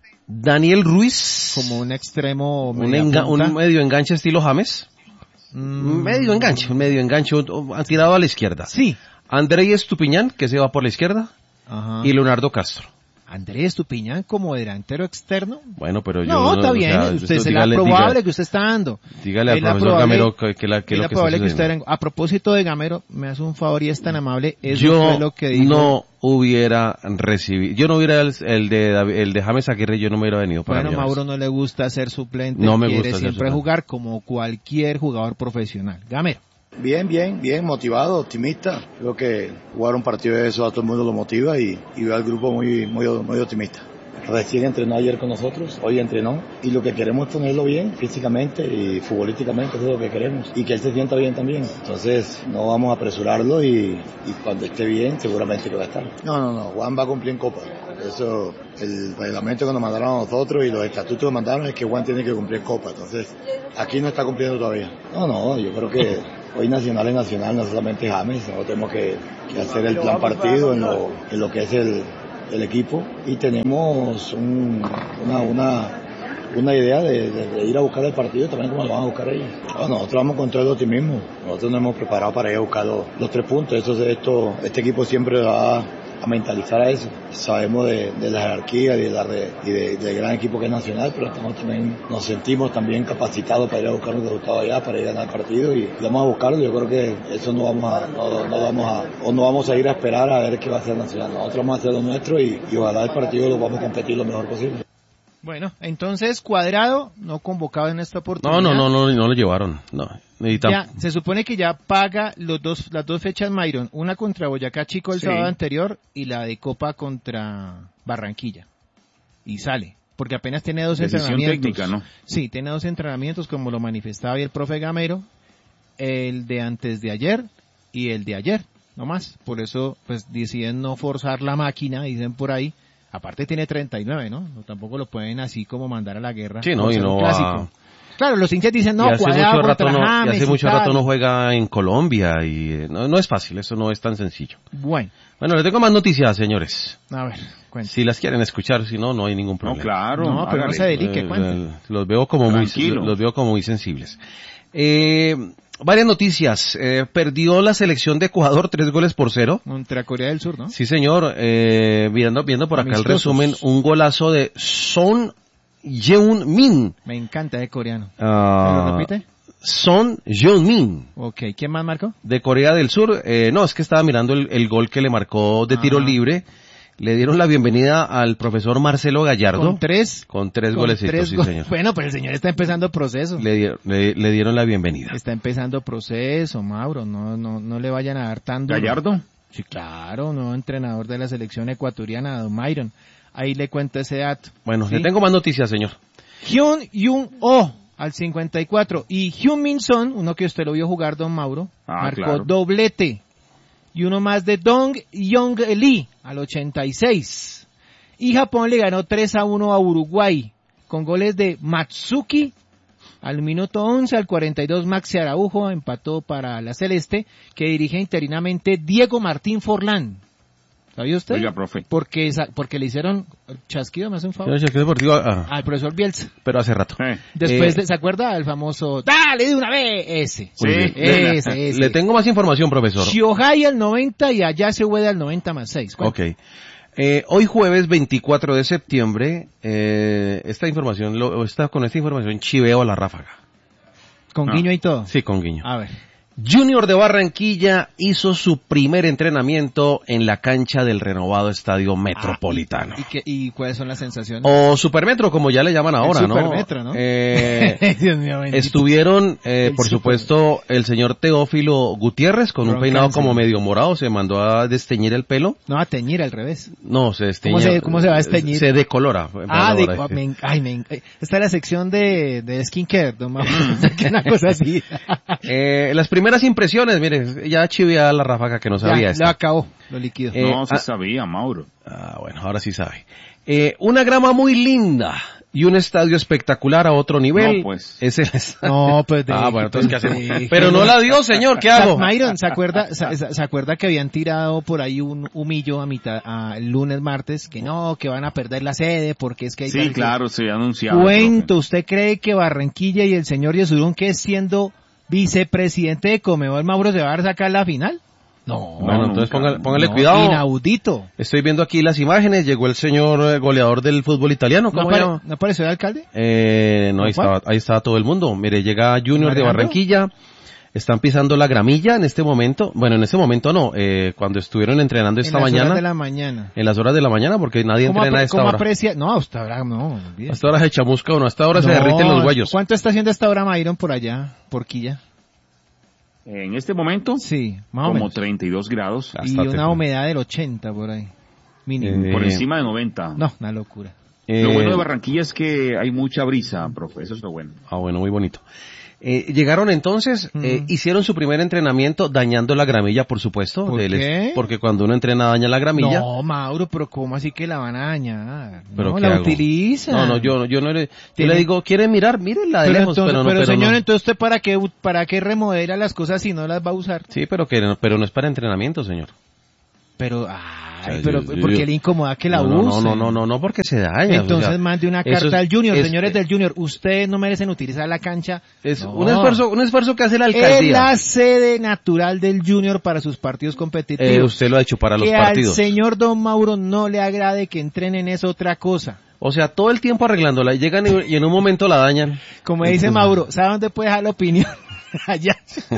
Daniel Ruiz. Como un extremo. Un, enga- un medio enganche estilo James. Mm. Medio enganche, un medio enganche. Han tirado a la izquierda. Sí. André Estupiñán, que se va por la izquierda. Ajá. Y Leonardo Castro. Andrés Estupiñán como delantero externo. Bueno, pero yo... No, está o bien, sea, usted esto, se dígale, la probable dígale, que usted está dando. Dígale al Es la profesor probable- Gamero que, que, la, que es lo la que probable está que usted sucediendo. venga. A propósito de Gamero, me hace un favor y es tan amable. Eso Yo fue lo que dijo. no hubiera recibido... Yo no hubiera el, el de David- el de James Aguirre, yo no me hubiera venido para Bueno, Millonarios. Mauro no le gusta ser suplente. No me quiere gusta ser siempre suplente. jugar como cualquier jugador profesional. Gamero. Bien, bien, bien, motivado, optimista. Creo que jugar un partido de eso a todo el mundo lo motiva y, y veo al grupo muy, muy, muy optimista. Recién entrenó ayer con nosotros, hoy entrenó y lo que queremos es ponerlo bien físicamente y futbolísticamente, eso es lo que queremos y que él se sienta bien también. Entonces no vamos a apresurarlo y, y cuando esté bien seguramente que va a estar. No, no, no, Juan va a cumplir en Copa. Eso, el reglamento que nos mandaron a nosotros y los estatutos que mandaron es que Juan tiene que cumplir en Copa. Entonces aquí no está cumpliendo todavía. No, no, yo creo que hoy Nacional es Nacional, no solamente James, nosotros tenemos que, que hacer el plan partido en lo, en lo que es el el equipo y tenemos un, una, una, una idea de, de, de ir a buscar el partido también como lo van a buscar ellos. No, nosotros vamos con todo el optimismo, nosotros nos hemos preparado para ir a buscar los, los tres puntos, eso, esto, este equipo siempre va a mentalizar a eso, sabemos de, de la jerarquía y, de la, de, y de, del gran equipo que es Nacional, pero nosotros también nos sentimos también capacitados para ir a buscar un resultado allá, para ir a ganar el partido y, y vamos a buscarlo. Yo creo que eso no vamos a, no, no vamos a, o no vamos a ir a esperar a ver qué va a hacer Nacional. Nosotros vamos a hacer lo nuestro y, y ojalá el partido lo vamos a competir lo mejor posible. Bueno, entonces Cuadrado no convocado en esta oportunidad. No, no, no, no, no lo llevaron. No. Y tam- Ya, se supone que ya paga los dos, las dos fechas Myron, una contra Boyacá Chico el Sí. sábado anterior y la de Copa contra Barranquilla. Y sale, porque apenas tiene dos Decisión entrenamientos. técnica, ¿no? Sí, tiene dos entrenamientos como lo manifestaba hoy el profe Gamero, el de antes de ayer y el de ayer, no más. Por eso, pues deciden no forzar la máquina, dicen por ahí. Aparte tiene treinta y nueve, ¿no? No, tampoco lo pueden así como mandar a la guerra. Sí, no, por y ser no un va- clásico. Claro, los hinchas dicen, no, y hace Cuadrado mucho rato contra no, y James hace y mucho tal. rato no juega en Colombia y eh, no, no es fácil, eso no es tan sencillo. Bueno, Bueno, le tengo más noticias, señores. a ver, cuéntame. Si las quieren escuchar, si no, no hay ningún No, problema. claro. No, pero no hágale. se delique, Eh, cuente. eh, los veo como muy, Tranquilo. los veo como muy sensibles. Eh, varias noticias. Eh, perdió la selección de Ecuador tres goles por cero. Contra Corea del Sur, ¿no? Sí, señor. Eh, viendo, viendo por acá el Amistosos. resumen, un golazo de Son Heung-min. Me encanta de coreano. Ah, ¿Me lo repite? Son Heung-min. Ok, ¿quién más marcó? De Corea del Sur. Eh, no, es que estaba mirando el, el gol que le marcó de tiro Ajá. libre. Le dieron la bienvenida al profesor Marcelo Gallardo. Con tres. Con tres con golecitos, tres sí, go- señor. Bueno, pero el señor está empezando proceso. Le, di- le- le dieron la bienvenida. Está empezando proceso, Mauro. No, no, no le vayan a dar tan duro. Gallardo. Sí, claro, nuevo entrenador de la selección ecuatoriana, Don Myron. Ahí le cuento ese dato. Bueno, ¿Sí? le tengo más noticias, señor. Hyun Yun Oh al cincuenta y cuatro y Hyun Min Son, uno que usted lo vio jugar, Don Mauro, Ah, marcó claro. doblete. Y uno más de Dong Yong Lee al ochenta y seis. Y Japón le ganó tres a uno a Uruguay con goles de Matsuki al minuto once, al cuarenta y dos Maxi Araujo empató para la Celeste, que dirige interinamente Diego Martín Forlán. ¿Sabía usted? Oiga, profe. Porque, esa- porque le hicieron chasquido, me hace un favor. Señor Cheque Deportivo, ah, Al profesor Bielsa. pero hace rato. Eh, Después, Eh, de- ¿se acuerda del famoso dale de una vez? Ese. Muy bien. Le- Ese, ese. Le tengo más información, profesor. Shiohai al noventa y allá se huede al noventa más seis. Ok. Eh, hoy jueves veinticuatro de septiembre, eh, esta información, lo, está, con esta información chiveo a la ráfaga. Con Ah. guiño y todo. Sí, con guiño. A ver. Junior de Barranquilla hizo su primer entrenamiento en la cancha del renovado Estadio Metropolitano. ¿Y, qué- y cuáles son las sensaciones? O Supermetro, como ya le llaman ahora, ¿no? Supermetro, ¿no? Eh, Dios mío, bendito. estuvieron, eh, El por super- supuesto, el señor Teófilo Gutiérrez, con un Bron peinado Cáncer. como medio morado, se mandó a desteñir el pelo. No, a teñir al revés. No, se desteñía. ¿Cómo se- cómo se va a desteñir? Se decolora. Ah, de, Ahora, me, en- ay, me, en- esta es la sección de, de skincare, don Mauro. Que una cosa así. Eh, las primeras impresiones, mire, ya chivía la ráfaga que no sabía Ya, esto. lo acabó, lo liquidó. Eh, no, se ah- sabía, Mauro. Ah, bueno, ahora sí sabe. Eh, una grama muy linda y un estadio espectacular a otro nivel. No, pues. Es el estadio. No, pues. De, ah, bueno, entonces, pues, ¿qué hacemos? de, Pero no la dio, señor, ¿qué hago? Myron, ¿se acuerda, se, se acuerda que habían tirado por ahí un humillo a mitad, a, el lunes, martes, que no, que van a perder la sede porque es que hay Sí, tal- claro, se había anunciado. Cuento, profe. ¿usted cree que Barranquilla y el señor Yesurún, que es siendo vicepresidente de Conmebol, Mauro, se va a sacar la final? No. Bueno, entonces nunca. póngale, póngale no, cuidado. Inaudito. Estoy viendo aquí las imágenes, llegó el señor eh, goleador del fútbol italiano, ¿No, ¿cómo apare- llama? ¿No apareció el alcalde? Eh, no, ahí ¿Cuál? estaba, ahí estaba todo el mundo. Mire, llega Junior de ¿Manejando? Barranquilla, están pisando la gramilla en este momento. Bueno, en este momento no, eh, cuando estuvieron entrenando esta en las mañana, horas de la mañana. en las horas de la mañana, porque nadie ¿Cómo, entrena apre- a esta cómo hora. aprecia? No, hasta ahora no. olvide. Hasta ahora se chamusca uno, hasta ahora se No, derriten los huellos. ¿Cuánto está haciendo hasta ahora Myron por allá, por Quilla? En este momento, Sí, más o como menos. treinta y dos grados, Ah, Y Hasta una te- humedad del ochenta por ahí. Mínimo. Eh, por encima de noventa. No, una locura. Eh, Lo bueno de Barranquilla es que hay mucha brisa, profe, eso es lo bueno. Ah, bueno, muy bonito. Eh, llegaron entonces, Ujú. eh, hicieron su primer entrenamiento dañando la gramilla, por supuesto. ¿Por del- qué? Porque cuando uno entrena daña la gramilla. No, Mauro, pero ¿cómo así que la van a dañar? ¿Pero no, qué la hago? utiliza. No, no, yo, yo no le, yo Tiene- le digo, ¿quiere mirar? Mírenla de Pero, lejos, entonces, pero no, pero, pero señor, no. entonces usted para qué, para qué remodela las cosas si no las va a usar. Sí, pero que no, pero no es para entrenamiento, señor. Pero, ay, O sea, pero, yo- yo- ¿por qué le incomoda que la no, no, use? no, no, no, no, porque se daña. Entonces o sea, mande una eso carta es- al Junior, es- señores del Junior, ustedes no merecen utilizar la cancha. Es No. un esfuerzo, un esfuerzo que hace la Es alcaldía. la sede natural del Junior para sus partidos competitivos. Eh, usted lo ha hecho para los que partidos. al señor Don Mauro no le agrade que entrenen es otra cosa. O sea, todo el tiempo arreglándola, y llegan y, y en un momento la dañan. Como dice Entonces, Mauro, ¿sabe dónde puede dejar la opinión? Allá.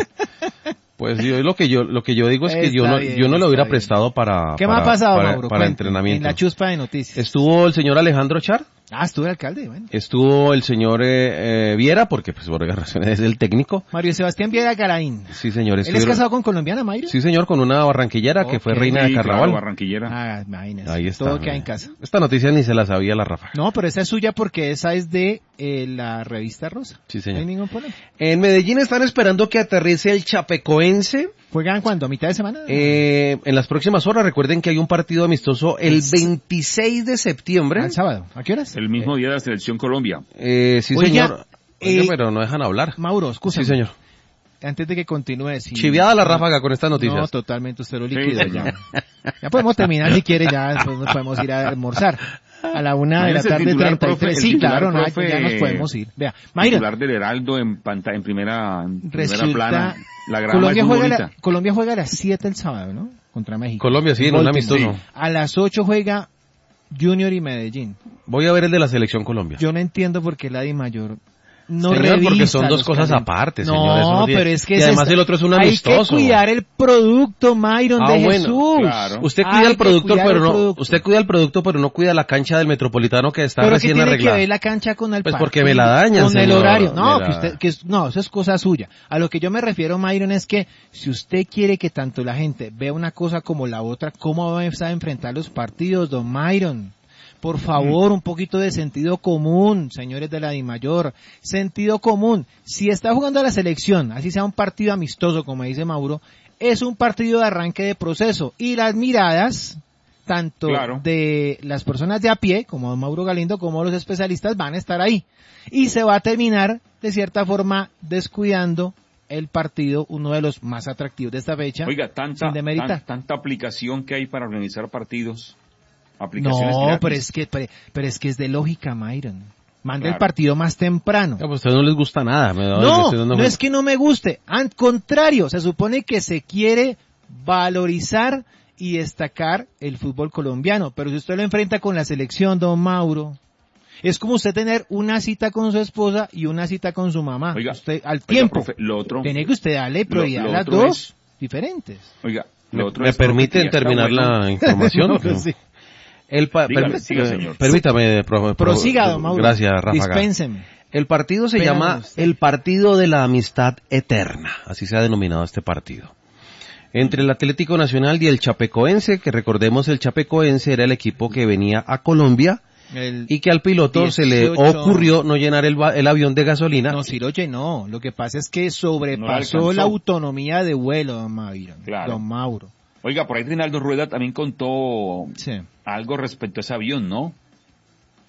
Pues yo lo que yo lo que yo digo es que yo Está no bien, yo no lo hubiera está bien. prestado para ¿Qué para, me ha pasado, para, Mauro? para Cuente, entrenamiento. En la chuspa de noticias. Estuvo el señor Alejandro Char, Ah, estuve alcalde, bueno. estuvo el señor eh, eh, Viera, porque pues por razones es el técnico. Mario Sebastián Viera Garaín. Sí, señor. ¿Él es estuvieron- casado con colombiana, Mayra? Sí, señor, con una barranquillera que fue Ok. reina Sí, de claro, carnaval. Barranquillera. Ah, imagínese. Ahí está. Todo queda en casa. Esta noticia ni se la sabía la Rafa. No, pero esa es suya porque esa es de eh, la revista Rosa. Sí, No señor. hay ningún problema. En Medellín están esperando que aterrice el Chapecoense. ¿Juegan cuándo? ¿A mitad de semana? Eh, en las próximas horas, recuerden que hay un partido amistoso el veintiséis de septiembre. Al sábado. ¿A qué horas? El mismo día de la selección Colombia. Eh, sí, Oiga, señor. Oiga, eh, pero no dejan hablar. Mauro, escúchame. Sí, señor. Antes de que continúe. Si... Chiviada la ráfaga con estas No, noticias. totalmente, usted lo Sí, liquida señor. ya. Ya podemos terminar si quiere, ya después nos podemos ir a almorzar. A la una de la Imagínese el tarde, titular, treinta y profe, tres. el Sí, titular, claro, no, profe, ya nos podemos ir. Vea, Mayra, Titular del Heraldo en pantalla, en primera, en primera resulta, plana. La grama Colombia es muy juega, bonita. la, Colombia juega a las siete el sábado, ¿no? Contra México. Colombia, sí, en un Baltimore. amistoso. Sí. A las ocho juega Junior y Medellín. Voy a ver el de la selección Colombia. Yo no entiendo por qué la Di Mayor no Señor, revisa porque son dos los cosas calendarios. aparte, no, señor, eso no tiene- pero es que y es además esta- el otro es un Hay amistoso. que cuidar el producto, Myron, Ah, de bueno, Jesús. claro. Usted Hay cuida el que producto, cuidar pero el no, producto. usted cuida el producto, pero no cuida la cancha del Metropolitano que está Pero que recién tiene arreglada. que ver la cancha con el Pues partido, porque me la dañan, con el señor. horario. No, Me que la- usted, que es- no, eso es cosa suya. A lo que yo me refiero, Myron, es que si usted quiere que tanto la gente vea una cosa como la otra, ¿cómo va a empezar a enfrentar los partidos, don Myron? Por favor, un poquito de sentido común, señores de la DIMAYOR. Sentido común. Si está jugando a la selección, así sea un partido amistoso, como dice Mauro, es un partido de arranque de proceso. Y las miradas, tanto Claro. de las personas de a pie, como don Mauro Galindo, como los especialistas, van a estar ahí. Y se va a terminar, de cierta forma, descuidando el partido, uno de los más atractivos de esta fecha. Oiga, tanta, sin demeritar. tan- tanta aplicación que hay para organizar partidos. Aplicaciones No, gratis. pero es que, pero, pero es que es de lógica, Myron. Manda el Claro. partido más temprano. Ya, pues a ustedes no les gusta nada. me da- le No, estoy dando no cuenta. es que no me guste. Al contrario, se supone que se quiere valorizar y destacar el fútbol colombiano. Pero si usted lo enfrenta con la selección, don Mauro, es como usted tener una cita con su esposa y una cita con su mamá. Oiga, usted, al oiga, tiempo, profe, lo otro, tiene que usted darle prioridad lo a las otro dos es- diferentes. oiga, ¿Me, lo otro me es, profe, permiten que ya está terminar bueno. la información? No, pues sí. El pa- Dígame, permi- siga, eh, señor. Permítame, profe. pro- Prosiga, don Mauro. Gracias, Rafa. Dispénseme. El partido se Pena llama de usted. el Partido de la Amistad Eterna, así se ha denominado este partido. Entre el Atlético Nacional y el Chapecoense, que recordemos el Chapecoense era el equipo que venía a Colombia El, y que al piloto se le dieciocho ocurrió no llenar el, va- el avión de gasolina. No, Ciroche, no. Lo que pasa es que No sobrepasó alcanzó. la autonomía de vuelo, don Mauro. Claro. Don Mauro. Oiga, por ahí Rinaldo Rueda también contó Sí. algo respecto a ese avión, ¿no?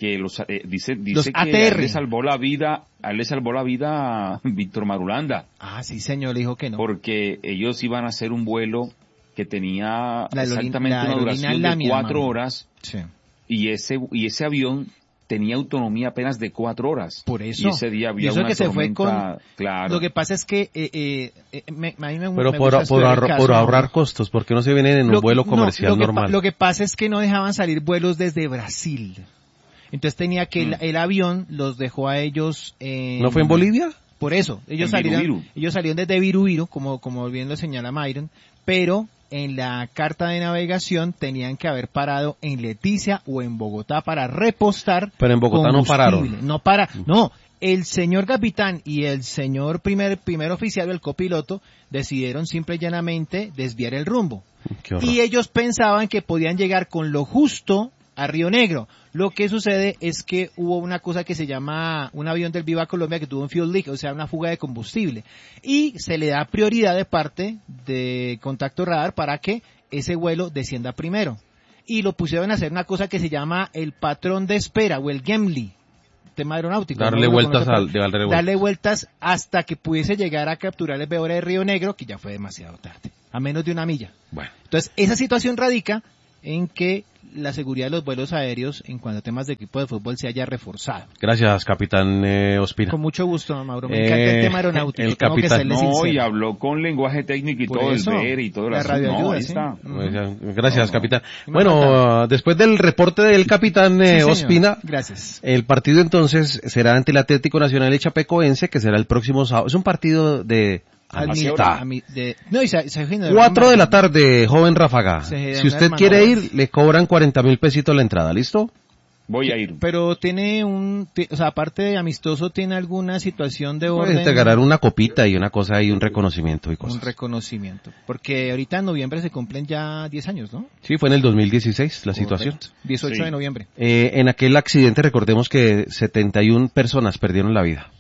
que los eh, dice dice los que A T R. a él le salvó la vida, a él le salvó la vida Víctor Marulanda. Ah, sí, señor, le dijo que no. Porque ellos iban a hacer un vuelo que tenía La exactamente aerolínea- la una duración aerolínea de Lamia, cuatro mami. horas Sí. y ese y ese avión tenía autonomía apenas de cuatro horas. Por eso. Y ese día Y había eso una que se fue tormenta, con- claro. Lo que pasa es que eh, eh, eh, me, a mí me, Pero me por, gusta por, estudiar el ahorra- caso, por ¿no? ahorrar costos, porque no se vienen en un Lo- vuelo no, comercial lo que pa- normal. Lo que pasa es que no dejaban salir vuelos desde Brasil. Entonces tenía que el, Mm. el avión los dejó a ellos en... ¿No fue en Bolivia? Por eso, ellos En salieron, Viru Viru. ellos salieron desde Virubiru, como, como bien lo señala Myron, pero en la carta de navegación tenían que haber parado en Leticia o en Bogotá para repostar. Pero en Bogotá no pararon. combustible. No para, no. El señor capitán y el señor primer, primer oficial, el copiloto, decidieron simple y llanamente desviar el rumbo. Qué horror. Y ellos pensaban que podían llegar con lo justo a Río Negro. Lo que sucede es que hubo una cosa que se llama un avión del Viva Colombia que tuvo un fuel leak, o sea, una fuga de combustible. Y se le da prioridad de parte de Contacto Radar para que ese vuelo descienda primero. Y lo pusieron a hacer una cosa que se llama el patrón de espera o el Gemli, tema aeronáutico. Darle ¿no? vueltas Lo conoce, al- de darle vueltas. darle vueltas hasta que pudiese llegar a capturar el B O R de Río Negro, que ya fue demasiado tarde, a menos de una milla. Bueno, Entonces, esa situación radica en que la seguridad de los vuelos aéreos en cuanto a temas de equipo de fútbol se haya reforzado. gracias, capitán eh, Ospina. Con mucho gusto, Mauro. Me Eh, encanta el tema aeronáutico. el tengo que capitán- serle No, sincero. y habló con lenguaje técnico y Por todo eso, el ver y todo el la asunto. radioayuda, No, ahí sí. está. Ujú. Gracias, No, no. capitán. Me Bueno, falta. después del reporte del capitán Sí, eh, señor. Ospina, Gracias. el partido entonces será ante el Atlético Nacional de Chapecoense, que será el próximo sábado. Es un partido de amistad. A mi- de- no, y se, se genera Cuatro una- de la tarde, joven Ráfaga. Se genera Si una usted quiere hermandad. ir, le cobran cuarenta mil pesitos la entrada, ¿listo? Voy a ir. Pero tiene un, ti- o sea, aparte de amistoso, tiene alguna situación de Puede orden. entregar una copita y una cosa y un reconocimiento y cosas. Un reconocimiento. Porque ahorita en noviembre se cumplen ya diez años, ¿no? Sí, fue en el dos mil dieciséis la situación. Correcto. dieciocho Sí. de noviembre. Eh, en aquel accidente recordemos que setenta y una personas perdieron la vida.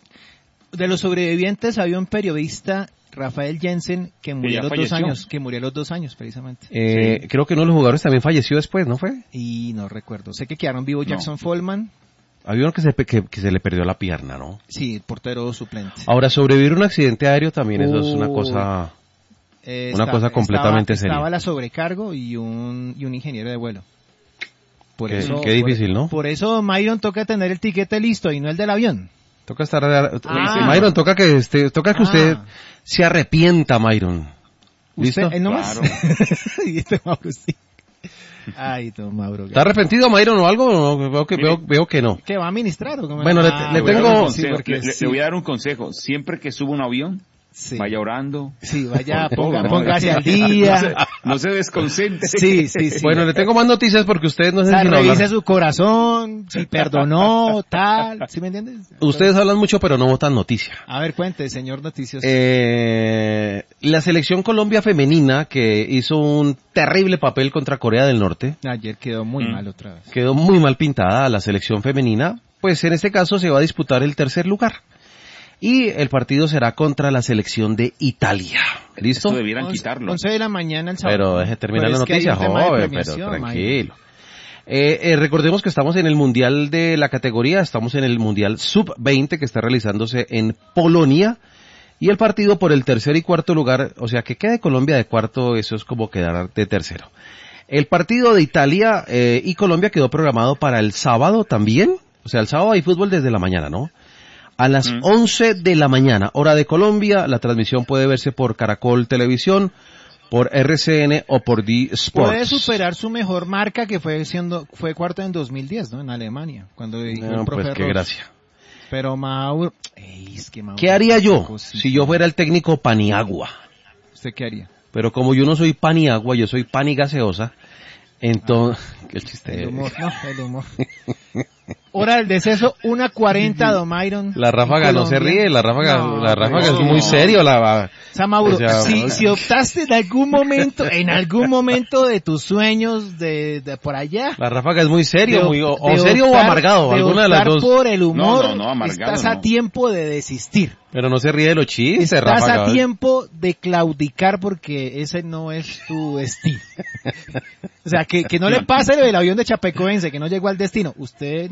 De los sobrevivientes había un periodista, Rafael Jensen, que murió ya a los falleció. dos años, que murió a los dos años precisamente. Eh, Sí. Creo que uno de los jugadores también falleció después, ¿no fue? Y no recuerdo. Sé que quedaron vivos No. Jackson Follman, Había uno que se, que, que se le perdió la pierna, ¿no? sí, portero suplente. Ahora, sobrevivir a un accidente aéreo también eso es una Uy. cosa... Eh, una cosa completamente estaba, seria. Estaba la sobrecargo y un, y un ingeniero de vuelo. Por Qué- eso, qué difícil, ¿no? Por eso, Myron, toca tener el tiquete listo y no el del avión. Toca estar... Ah. Myron, toca que, este, toca que Ah. usted se arrepienta, Myron. ¿Listo? Usted, eh, no más. Claro. Y este Mauro, sí. Ay, don Mauro. ¿Está arrepentido, Myron, o algo? No, veo, que, Mire. veo, veo que no. ¿Qué va a administrar o cómo? Bueno, le- Ah, le Le voy a dar tengo- un sí, consejo, porque le, le- sí. le voy a dar un consejo. Siempre que suba un avión, Sí. vaya orando. Sí, vaya, Por todo, ponga, ¿no? póngase al No se, día. no se desconcentre. Sí, sí, sí. Bueno, le tengo más noticias porque ustedes no O sé sea, si no revise hablan. su corazón, si perdonó, tal, ¿sí me entiendes? Ustedes hablan mucho pero no votan noticia. A ver, cuente, señor Noticias. Eh, la selección Colombia femenina que hizo un terrible papel contra Corea del Norte, Ayer quedó muy Mm. mal otra vez. quedó muy mal pintada la selección femenina, pues en este caso se va a disputar el tercer lugar. Y el partido será contra la selección de Italia. ¿Listo? Eso debieran Once- quitarlo. once de la mañana el sábado. Pero deje terminar Pero la es que hay noticia, un tema de joven, pero premiación, tranquilo. Eh, eh, recordemos que estamos en el Mundial de la categoría, estamos en el Mundial sub veinte que está realizándose en Polonia. Y el partido por el tercer y cuarto lugar, o sea, que quede Colombia de cuarto, eso es como quedar de tercero. El partido de Italia eh, y Colombia quedó programado para el sábado también. O sea, el sábado hay fútbol desde la mañana, ¿no? A las Mm. once de la mañana, hora de Colombia, la transmisión puede verse por Caracol Televisión, por R C N o por D Sports. Puede superar su mejor marca que fue siendo, fue cuarto en dos mil diez, ¿no? En Alemania, cuando dirigió No, el profe pues qué Ross. gracia. Pero Mauro, ey, es que Mauro, ¿Qué haría yo cosita. si yo fuera el técnico Paniagua? ¿Usted qué haría? Pero como yo no soy Paniagua, yo soy pan y gaseosa, entonces... Qué chiste. El humor, no, el humor. Hora del deceso, una cuarenta, don Myron. La ráfaga en no se Colombia. ríe, la ráfaga, No, la ráfaga no. es muy serio, la... O sea, Mauro, O sea, si, bueno. si optaste en algún momento, en algún momento de tus sueños de, de por allá, La ráfaga es muy serio, de- muy, o, o de serio o optar- amargado, de alguna de las optar dos. por el humor, No, no, no, amargado estás a no. tiempo de desistir. Pero no se ríe de los chistes, Estás ráfaga. a tiempo de claudicar porque ese no es tu destino. O sea, que, que no le pase lo del avión de Chapecoense, que no llegó al destino. Usted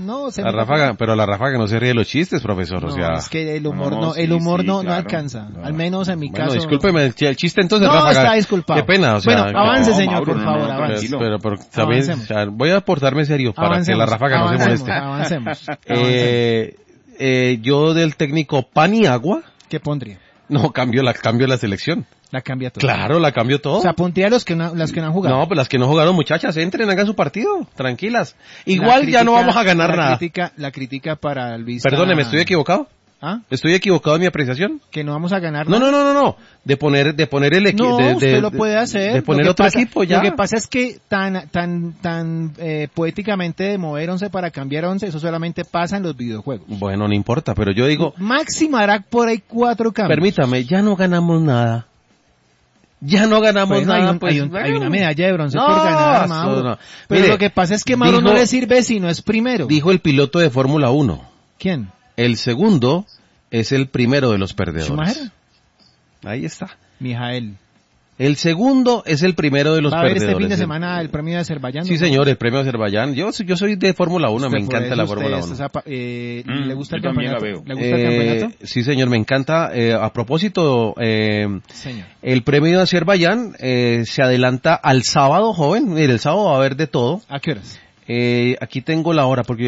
no se La ráfaga, pero la ráfaga no se ríe de los chistes, profesor, no, o sea. es que el humor no, No, el sí, humor sí, no, claro. no alcanza, al menos en mi Bueno, caso. discúlpeme, el chiste entonces, No, ráfaga. está disculpado. Qué pena, o sea. Bueno, avance, no, señor, Mauro, por no, favor, no, avance. tranquilo. Pero, pero también, Avancemos. o sea, voy a portarme serio para Avancemos, que la ráfaga no se avancemos, moleste. Avancemos, avancemos. Eh, eh, yo del técnico pan y agua, ¿Qué pondría? no cambio la, cambio la selección. La cambia todo. Claro, la cambio todo. O sea, puntea a los que no, las que no han jugado. No, pues las que no jugaron, muchachas, entren, hagan su partido, tranquilas. La Igual ya crítica- no vamos a ganar la nada. Crítica, la crítica para Luis. Perdóneme, ¿estoy equivocado? ¿Ah? ¿Estoy equivocado en mi apreciación? Que no vamos a ganar No, nada. no, no, no, no. De poner, de poner el equipo. No, de, de- usted lo de- puede hacer. De poner Lo que otro pasa- equipo ya. Lo que pasa es que tan, tan, tan eh, poéticamente de mover once para cambiar once, eso solamente pasa en los videojuegos. Bueno, no importa, pero yo digo, Máximo hará por ahí cuatro cambios. permítame, ya no ganamos nada. Ya no ganamos Bueno, hay, nada, un- pues. hay un- bueno. hay una medalla de bronce No, por ganar, eso Mauro. no. Pero Mire, lo que pasa es que Mauro dijo- no le sirve si no es primero. Dijo el piloto de Fórmula uno. ¿Quién? El segundo es el primero de los perdedores. ¿Schumacher? Ahí está. Mijael. El segundo es el primero de los ¿Va a haber perdedores. este fin de El- semana el premio de Azerbaiyán? Sí, ¿no? señor, el premio Azerbaiyán. Yo, soy- yo soy de Fórmula uno, me Usted por encanta eso la usted Fórmula es uno. esa- eh, Mm, ¿Le gusta el yo también la campeonato? veo. ¿Le gusta el Eh, campeonato? sí, señor, me encanta. Eh, a propósito, eh, Señor. el premio de Azerbaiyán eh, se adelanta al sábado, joven. Mire, el sábado va a haber de todo. ¿A qué horas? Eh, aquí tengo la hora porque